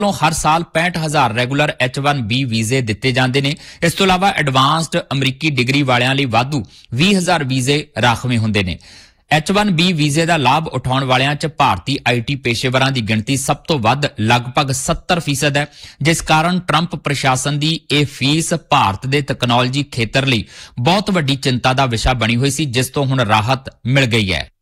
हर साल 65,000 regular H1B ਵੀਜ਼ੇ ਦਿੱਤੇ ਜਾਂਦੇ ਨੇ। ਇਸ ਤੋਂ ਇਲਾਵਾ ਐਡਵਾਂਸਡ ਅਮਰੀਕੀ ਡਿਗਰੀ ਵਾਲਿਆਂ ਲਈ ਵਾਧੂ 20,000 ਵੀਜ਼ੇ ਰਾਖਵੇਂ ਹੁੰਦੇ ਨੇ। H1B ਵੀਜ਼ੇ ਦਾ ਲਾਭ ਉਠਾਉਣ ਵਾਲਿਆਂ 'ਚ ਭਾਰਤੀ IT ਪੇਸ਼ੇਵਰਾਂ ਦੀ ਗਿਣਤੀ ਸਭ ਤੋਂ ਵੱਧ ਲਗਭਗ 70% ਹੈ, ਜਿਸ ਕਾਰਨ ਟਰੰਪ ਪ੍ਰਸ਼ਾਸਨ ਦੀ ਇਹ ਫੀਸ ਭਾਰਤ ਦੇ ਤਕਨਾਲੋਜੀ ਖੇਤਰ ਲਈ ਬਹੁਤ ਵੱਡੀ ਚਿੰਤਾ ਦਾ ਵਿਸ਼ਾ ਬਣੀ ਹੋਈ ਸੀ, ਜਿਸ ਤੋਂ ਹੁਣ ਰਾਹਤ ਮਿਲ ਗਈ ਹੈ।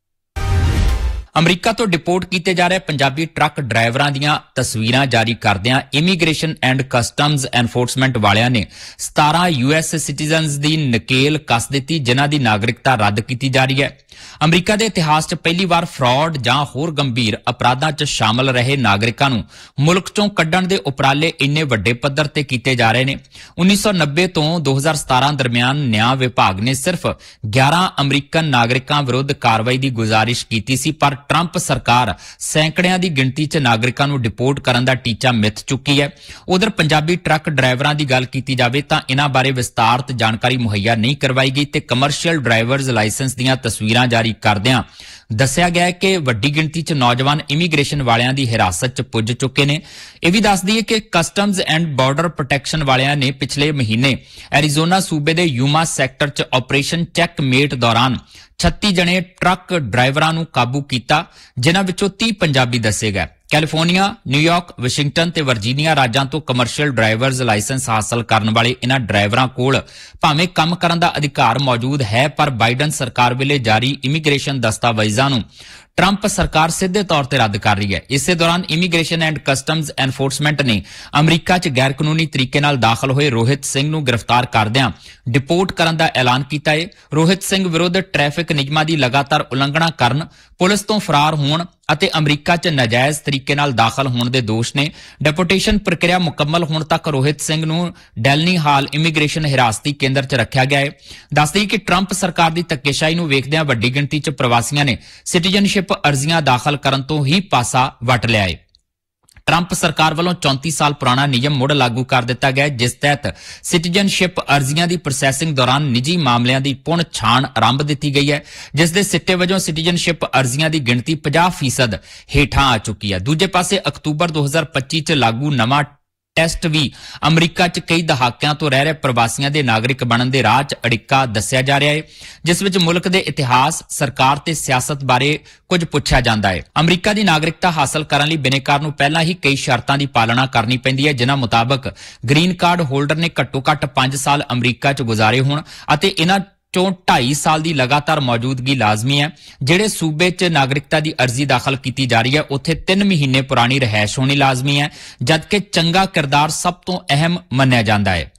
ਅਮਰੀਕਾ ਤੋਂ ਡਿਪੋਰਟ ਕੀਤੇ ਜਾ ਰਹੇ ਪੰਜਾਬੀ ਟਰੱਕ ਡਰਾਈਵਰਾਂ ਦੀਆਂ ਤਸਵੀਰਾਂ ਜਾਰੀ ਕਰਦਿਆਂ ਇਮੀਗ੍ਰੇਸ਼ਨ ਐਂਡ ਕਸਟਮਜ਼ ਐਨਫੋਰਸਮੈਂਟ ਵਾਲਿਆਂ ਨੇ 17 US ਸਿਟੀਜ਼ਨਜ਼ ਦੀ ਨਕੇਲ ਕੱਸ ਦਿੱਤੀ, ਜਿਨ੍ਹਾਂ ਦੀ ਨਾਗਰਿਕਤਾ ਰੱਦ ਕੀਤੀ ਜਾ ਰਹੀ ਹੈ। ਅਮਰੀਕਾ ਦੇ ਇਤਿਹਾਸ 'ਚ ਪਹਿਲੀ ਵਾਰ ਫਰਾਡ ਜਾਂ ਹੋਰ ਗੰਭੀਰ ਅਪਰਾਧਾਂ 'ਚ ਸ਼ਾਮਲ ਰਹੇ ਨਾਗਰਿਕਾਂ ਨੂੰ ਮੁਲਕ 'ਚੋਂ ਕੱਢਣ ਦੇ ਉਪਰਾਲੇ ਇੰਨੇ ਵੱਡੇ ਪੱਧਰ ਤੇ ਕੀਤੇ ਜਾ ਰਹੇ ਨੇ। 1990 ਤੋਂ 2017 ਦਰਮਿਆਨ ਨਿਆਂ ਵਿਭਾਗ ਨੇ ਸਿਰਫ 11 ਅਮਰੀਕਨ ਨਾਗਰਿਕਾਂ ਵਿਰੁੱਧ ਕਾਰਵਾਈ ਦੀ ਗੁਜ਼ਾਰਿਸ਼ ਕੀਤੀ ਸੀ, ਪਰ ਟਰੰਪ ਸਰਕਾਰ ਸੈਂਕੜਿਆਂ ਦੀ ਗਿਣਤੀ 'ਚ ਨਾਗਰਿਕਾਂ ਨੂੰ ਡਿਪੋਰਟ ਕਰਨ ਦਾ ਟੀਚਾ ਮਿੱਥ ਚੁੱਕੀ ਹੈ। ਉਧਰ ਪੰਜਾਬੀ ਟਰੱਕ ਡਰਾਈਵਰਾਂ ਦੀ ਗੱਲ ਕੀਤੀ ਜਾਵੇ ਤਾਂ ਇਨ੍ਹਾਂ ਬਾਰੇ ਵਿਸਤਾਰਤ ਜਾਣਕਾਰੀ ਮੁਹੱਈਆ ਨਹੀਂ ਕਰਵਾਈ ਗਈ ਤੇ ਕਮਰਸ਼ੀਅਲ ਡਰਾਈਵਰਜ਼ ਲਾਇਸੈਂਸ ਦੀਆਂ ਤਸਵੀਰਾਂ ਜਾਰੀ ਕਰਦਿਆਂ ਦੱਸਿਆ ਗਿਆ ਹੈ ਕਿ ਵੱਡੀ ਗਿਣਤੀ 'ਚ ਨੌਜਵਾਨ ਇਮੀਗ੍ਰੇਸ਼ਨ ਵਾਲਿਆਂ ਦੀ ਹਿਰਾਸਤ 'ਚ ਪੁੱਜ ਚੁੱਕੇ ਨੇ। ਇਹ ਵੀ ਦੱਸ ਦਈਏ ਕਿ ਕਸਟਮਜ਼ ਐਂਡ ਬਾਰਡਰ ਪ੍ਰੋਟੈਕਸ਼ਨ ਵਾਲਿਆਂ ਨੇ ਪਿਛਲੇ ਮਹੀਨੇ ਐਰੀਜ਼ੋਨਾ ਸੂਬੇ ਦੇ ਯੂਮਾ ਸੈਕਟਰ 'ਚ ਆਪਰੇਸ਼ਨ ਚੈੱਕਮੇਟ ਦੌਰਾਨ 36 ਜਣੇ ਟਰੱਕ ਡਰਾਈਵਰਾਂ ਨੂੰ ਕਾਬੂ ਕੀਤਾ, ਜਿਨ੍ਹਾਂ ਵਿੱਚੋਂ 30 ਪੰਜਾਬੀ ਦੱਸੇ ਗਏ। ਕੈਲੀਫੋਰਨੀਆ, ਨਿਊਯਾਰਕ, ਵਾਸ਼ਿੰਗਟਨ ਤੇ ਵਰਜੀਨੀਆ ਰਾਜਾਂ ਤੋਂ ਕਮਰਸ਼ੀਅਲ ਡਰਾਈਵਰਜ਼ ਲਾਇਸੈਂਸ ਹਾਸਲ ਕਰਨ ਵਾਲੇ ਇਨ੍ਹਾਂ ਡਰਾਈਵਰਾਂ ਕੋਲ ਭਾਵੇਂ ਕੰਮ ਕਰਨ ਦਾ ਅਧਿਕਾਰ ਮੌਜੂਦ ਹੈ, ਪਰ ਬਾਈਡਨ ਸਰਕਾਰ ਵੇਲੇ ਜਾਰੀ ਇਮੀਗ੍ਰੇਸ਼ਨ ਦਸਤਾਵੇਜ਼ਾਂ ਨੂੰ ਟਰੰਪ ਸਰਕਾਰ ਸਿੱਧੇ ਤੌਰ ਤੇ ਰੱਦ ਕਰ ਰਹੀ ਹੈ। ਇਸੇ ਦੌਰਾਨ ਇਮੀਗ੍ਰੇਸ਼ਨ ਐਂਡ ਕਸਟਮਜ਼ ਐਨਫੋਰਸਮੈਂਟ ਨੇ ਅਮਰੀਕਾ 'ਚ ਗੈਰ ਕਾਨੂੰਨੀ ਤਰੀਕੇ ਨਾਲ ਦਾਖਲ ਹੋਏ ਰੋਹਿਤ ਸਿੰਘ ਨੂੰ ਗ੍ਰਿਫਤਾਰ ਕਰਦਿਆਂ ਡਿਪੋਰਟ ਕਰਨ ਦਾ ਐਲਾਨ ਕੀਤਾ ਹੈ। ਰੋਹਿਤ ਸਿੰਘ ਵਿਰੁੱਧ ਟ੍ਰੈਫਿਕ ਨਿਯਮਾਂ ਦੀ ਲਗਾਤਾਰ ਉਲੰਘਣਾ ਕਰਨ, ਪੁਲਿਸ ਤੋਂ ਫਰਾਰ ਹੋਣ ਅਤੇ ਅਮਰੀਕਾ 'ਚ ਨਾਜਾਇਜ਼ ਤਰੀਕੇ ਨਾਲ ਦਾਖਲ ਹੋਣ ਦੇ ਦੋਸ਼ ਨੇ। ਡਿਪੋਰਟੇਸ਼ਨ ਪ੍ਰਕਿਰਿਆ ਮੁਕੰਮਲ ਹੋਣ ਤੱਕ ਰੋਹਿਤ ਸਿੰਘ ਨੂੰ ਡੈਲਨੀ ਹਾਲ ਇਮੀਗ੍ਰੇਸ਼ਨ ਹਿਰਾਸਤੀ ਕੇਂਦਰ 'ਚ ਰੱਖਿਆ ਗਿਆ ਹੈ। ਦੱਸਦੀ ਕਿ ਟਰੰਪ ਸਰਕਾਰ ਦੀ ਧੱਕੇਸ਼ਾਹੀ ਨੂੰ ਵੇਖਦਿਆਂ ਵੱਡੀ ਗਿਣਤੀ 'ਚ ਪ੍ਰਵਾਸੀਆਂ ਨੇ ਸਿਟੀਜ਼ਨਸ਼ਿਪ ਅਰਜ਼ੀਆਂ ਦਾਖਲ ਕਰਨ ਤੋਂ ਹੀ ਪਾਸਾ ਵੱਟ ਲਿਆ ਹੈ। ਟਰੰਪ ਸਰਕਾਰ ਵੱਲੋਂ 34 ਸਾਲ ਪੁਰਾਣਾ ਨਿਯਮ ਮੁੜ ਲਾਗੂ ਕਰ ਦਿੱਤਾ ਗਿਆ, ਜਿਸ ਤਹਿਤ ਸਿਟੀਜ਼ਨਸ਼ਿਪ ਅਰਜ਼ੀਆਂ ਦੀ ਪ੍ਰੋਸੈਸਿੰਗ ਦੌਰਾਨ ਨਿੱਜੀ ਮਾਮਲਿਆਂ ਦੀ ਪੁਣ ਛਾਣ ਆਰੰਭ ਦਿੱਤੀ ਗਈ ਹੈ, ਜਿਸ ਦੇ ਸਿੱਟੇ ਵਜੋਂ ਸਿਟੀਜ਼ਨਸ਼ਿਪ ਅਰਜ਼ੀਆਂ ਦੀ ਗਿਣਤੀ 50% ਹੇਠਾਂ ਆ ਚੁੱਕੀ ਹੈ। ਦੂਜੇ ਪਾਸੇ ਅਕਤੂਬਰ 2025 'ਚ ਲਾਗੂ ਨਵਾਂ ਟੈਸਟ ਵੀ ਅਮਰੀਕਾ 'ਚ ਕਈ ਦਹਾਕਿਆਂ ਤੋਂ ਰਹਿ ਰਹੇ ਪ੍ਰਵਾਸੀਆਂ ਦੇ ਨਾਗਰਿਕ ਬਣਨ ਦੇ ਰਾਹ 'ਚ ਅੜਿੱਕਾ ਦੱਸਿਆ ਜਾ ਰਿਹਾ ਹੈ, ਜਿਸ ਵਿੱਚ ਮੁਲਕ ਦੇ ਇਤਿਹਾਸ, ਸਰਕਾਰ ਤੇ ਸਿਆਸਤ ਬਾਰੇ ਕੁਝ ਪੁੱਛਿਆ ਜਾਂਦਾ ਹੈ। ਅਮਰੀਕਾ ਦੀ ਨਾਗਰਿਕਤਾ ਹਾਸਲ ਕਰਨ ਲਈ ਬਿਨੇਕਾਰ ਨੂੰ ਪਹਿਲਾਂ ਹੀ ਕਈ ਸ਼ਰਤਾਂ ਦੀ ਪਾਲਣਾ ਕਰਨੀ ਪੈਂਦੀ ਹੈ, ਜਿਨ੍ਹਾਂ ਮੁਤਾਬਕ ਗ੍ਰੀਨ ਕਾਰਡ ਹੋਲਡਰ ਨੇ ਘੱਟੋ-ਘੱਟ 5 ਸਾਲ ਅਮਰੀਕਾ 'ਚ ਗੁਜ਼ਾਰੇ ਹੋਣ ਅਤੇ ਇਨ੍ਹਾਂ ਚੋਂ 2.5 ਸਾਲ ਦੀ ਲਗਾਤਾਰ ਮੌਜੂਦਗੀ ਲਾਜ਼ਮੀ ਹੈ। ਜਿਹੜੇ ਸੂਬੇ 'ਚ ਨਾਗਰਿਕਤਾ ਦੀ ਅਰਜ਼ੀ ਦਾਖਲ ਕੀਤੀ ਜਾ ਰਹੀ ਹੈ, ਉੱਥੇ 3 ਮਹੀਨੇ ਪੁਰਾਣੀ ਰਿਹਾਇਸ਼ ਹੋਣੀ ਲਾਜ਼ਮੀ ਹੈ, ਜਦਕਿ ਚੰਗਾ ਕਿਰਦਾਰ ਸਭ ਤੋਂ ਅਹਿਮ ਮੰਨਿਆ ਜਾਂਦਾ ਹੈ।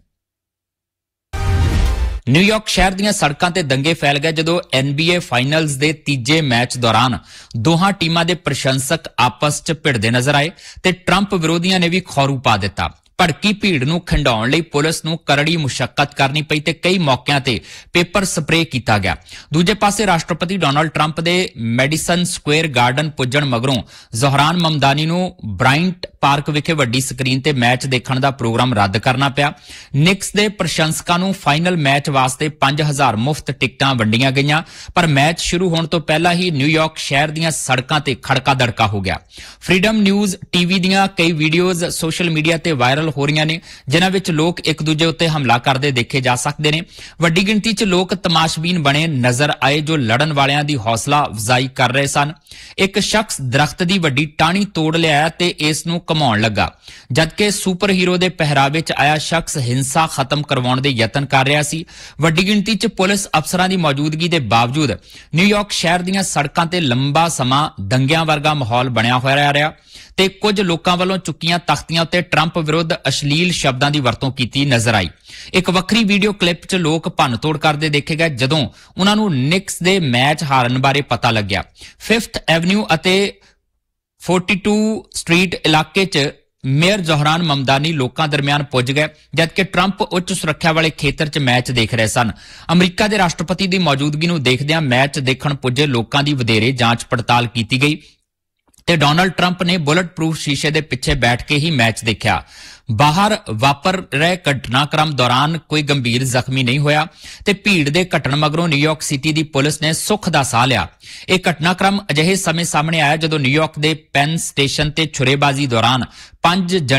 ਨਿਊਯਾਰਕ ਸ਼ਹਿਰ ਦੀਆਂ ਸੜਕਾਂ ਤੇ ਦੰਗੇ ਫੈਲ ਗਏ ਜਦੋਂ NBA ਫਾਈਨਲਜ਼ ਦੇ ਤੀਜੇ ਮੈਚ ਦੌਰਾਨ ਦੋਹਾਂ ਟੀਮਾਂ ਦੇ ਪ੍ਰਸ਼ੰਸਕ ਆਪਸ 'ਚ ਭਿੜਦੇ ਨਜ਼ਰ ਆਏ ਤੇ ਟਰੰਪ ਵਿਰੋਧੀਆਂ ਨੇ ਵੀ ਖੌਰੂ ਪਾ ਦਿੱਤਾ। ਭੜਕੀ ਭੀੜ ਨੂੰ ਖੰਡਾਉਣ ਲਈ ਪੁਲਿਸ ਨੂੰ ਕਰੜੀ ਮੁਸ਼ੱਕਤ ਕਰਨੀ ਪਈ ਤੇ ਕਈ ਮੌਕਿਆਂ ਤੇ ਪੇਪਰ ਸਪਰੇਅ ਕੀਤਾ ਗਿਆ। ਦੂਜੇ ਪਾਸੇ ਰਾਸ਼ਟਰਪਤੀ ਡੋਨਾਲਡ ਟਰੰਪ ਦੇ ਮੈਡੀਸਨ ਸਕੁਏਅਰ ਗਾਰਡਨ ਪੁੱਜਣ ਮਗਰੋਂ ਜ਼ੋਹਰਾਨ ਮਮਦਾਨੀ ਨੂੰ ਬ੍ਰਾਇੰਟ ਪਾਰਕ ਵਿਖੇ ਵੱਡੀ ਸਕਰੀਨ ਤੇ ਮੈਚ ਦੇਖਣ ਦਾ ਪ੍ਰੋਗਰਾਮ ਰੱਦ ਕਰਨਾ ਪਿਆ। ਨਿਕਸ ਦੇ ਪ੍ਰਸ਼ੰਸਕਾਂ ਨੂੰ ਫਾਈਨਲ ਮੈਚ ਵਾਸਤੇ 5,000 ਮੁਫਤ ਟਿਕਟਾਂ ਵੰਡੀਆਂ ਗਈਆਂ, ਪਰ ਮੈਚ ਸ਼ੁਰੂ ਹੋਣ ਤੋਂ ਪਹਿਲਾਂ ਹੀ ਨਿਊਯਾਰਕ ਸ਼ਹਿਰ ਦੀਆਂ ਸੜਕਾਂ ਤੇ ਖੜਕਾ ਦੜਕਾ ਹੋ ਗਿਆ। ਫਰੀडम ਨਿਊਜ਼ ਟੀਵੀ ਦੀਆਂ ਕਈ ਵੀਡੀਓਜ਼ ਸੋਸ਼ਲ ਮੀਡੀਆ ਤੇ ਵਾਇਰਲ ਹੋ ਰਹੀਆਂ ਨੇ, ਜਿਨ੍ਹਾਂ ਵਿੱਚ ਲੋਕ ਇੱਕ ਦੂਜੇ ਉੱਤੇ ਹਮਲਾ ਕਰਦੇ ਦੇਖੇ ਜਾ ਸਕਦੇ ਨੇ। ਵੱਡੀ ਗਿਣਤੀ 'ਚ ਲੋਕ ਤਮਾਸ਼ਬੀਨ ਬਣੇ ਨਜ਼ਰ ਆਏ ਜੋ ਲੜਨ ਵਾਲਿਆਂ ਦੀ ਹੌਸਲਾ ਅਫਜ਼ਾਈ ਕਰ ਰਹੇ ਸਨ। ਇੱਕ ਸ਼ਖਸ ਦਰਖਤ ਦੀ ਵੱਡੀ ਟਾਹਣੀ ਤੋੜ ਲਿਆਇਆ ਤੇ ਇਸ ਨੂੰ ਘਮਾਉਣ ਲੱਗਾ, ਜਦਕਿ ਸੁਪਰ ਹੀਰੋ ਦੇ ਪਹਿਰਾਵੇ 'ਚ ਆਇਆ ਸ਼ਖਸ ਹਿੰਸਾ ਖਤਮ ਕਰਵਾਉਣ ਦੇ ਯਤਨ ਕਰ ਰਿਹਾ ਸੀ। ਵੱਡੀ ਗਿਣਤੀ 'ਚ ਪੁਲਿਸ ਅਫਸਰਾਂ ਦੀ ਮੌਜੂਦਗੀ ਦੇ ਬਾਵਜੂਦ ਨਿਊਯਾਰਕ ਸ਼ਹਿਰ ਦੀਆਂ ਸੜਕਾਂ ਤੇ ਲੰਬਾ ਸਮਾਂ ਦੰਗਿਆਂ ਵਰਗਾ ਮਾਹੌਲ ਬਣਿਆ ਹੋਇਆ ਰਿਹਾ ਤੇ ਕੁਝ ਲੋਕਾਂ ਵੱਲੋਂ ਚੁੱਕੀਆਂ ਤਖਤੀਆਂ ਉੱਤੇ ਟਰੰਪ ਵਿਰੁੱਧ ਅਸ਼ਲੀਲ ਸ਼ਬਦਾਂ ਦੀ ਵਰਤੋਂ ਕੀਤੀ ਨਜ਼ਰ ਆਈ। ਇੱਕ ਵੱਖਰੀ ਵੀਡੀਓ ਕਲਿੱਪ 'ਚ ਲੋਕ ਭੰਨਤੋੜ ਕਰਦੇ ਦੇਖੇ ਗਏ ਜਦੋਂ ਉਹਨਾਂ ਨੂੰ ਨਿਕਸ ਦੇ ਮੈਚ ਹਾਰਨ ਬਾਰੇ ਪਤਾ ਲੱਗਿਆ। 5th ਐਵਨਿਊ ਅਤੇ 42 ਸਟਰੀਟ ਇਲਾਕੇ 'ਚ ਮੇਅਰ ਜ਼ੋਹਰਾਨ ਮਮਦਾਨੀ ਲੋਕਾਂ ਦਰਮਿਆਨ ਪੁੱਜ ਗਏ, ਜਦਕਿ ਟਰੰਪ ਉੱਚ ਸੁਰੱਖਿਆ ਵਾਲੇ ਖੇਤਰ 'ਚ ਮੈਚ ਦੇਖ ਰਹੇ ਸਨ। ਅਮਰੀਕਾ ਦੇ ਰਾਸ਼ਟਰਪਤੀ ਦੀ ਮੌਜੂਦਗੀ ਨੂੰ ਦੇਖਦਿਆਂ ਮੈਚ ਦੇਖਣ ਪੁੱਜੇ ਲੋਕਾਂ ਦੀ ਵਧੇਰੇ ਜਾਂਚ ਪੜਤਾਲ ਕੀਤੀ ਗਈ ਤੇ ਡੋਨਲਡ ਟਰੰਪ ਨੇ ਬੁਲਟ ਪ੍ਰੂਫ ਸ਼ੀਸ਼ੇ ਦੇ ਪਿੱਛੇ ਬੈਠ ਕੇ ਹੀ ਮੈਚ ਦੇਖਿਆ। ਬਾਹਰ ਵਾਪਰ ਰਹੇ ਘਟਨਾਕ੍ਰਮ ਦੌਰਾਨ ਕੋਈ ਗੰਭੀਰ ਜ਼ਖਮੀ ਨਹੀਂ ਹੋਇਆ ਤੇ ਭੀੜ ਦੇ ਘਟਣ ਮਗਰੋਂ ਨਿਊਯਾਰਕ ਸਿਟੀ ਦੀ ਪੁਲਿਸ ਨੇ ਸੁੱਖ ਦਾ ਸਾਹ ਲਿਆ। ਇਹ ਘਟਨਾਕ੍ਰਮ ਅਜਿਹੇ ਸਮੇਂ ਸਾਹਮਣੇ ਆਇਆ ਜਦੋਂ ਨਿਊਯਾਰਕ ਦੇ ਪੈਨ ਸਟੇਸ਼ਨ ਤੇ ਛੁਰੇਬਾਜ਼ੀ ਦੌਰਾਨ 5